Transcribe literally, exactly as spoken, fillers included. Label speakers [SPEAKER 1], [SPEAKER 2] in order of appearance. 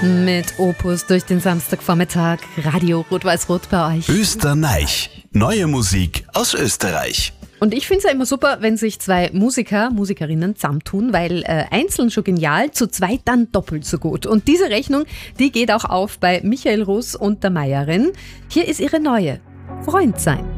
[SPEAKER 1] Mit Opus durch den Samstagvormittag. Radio Rot-Weiß-Rot bei euch.
[SPEAKER 2] Österreich. Neue Musik aus Österreich.
[SPEAKER 1] Und ich finde es ja immer super, wenn sich zwei Musiker, Musikerinnen zusammentun, weil äh, einzeln schon genial, zu zweit dann doppelt so gut. Und diese Rechnung, die geht auch auf bei Michael Russ und der Meierin. Hier ist ihre neue Freund sein.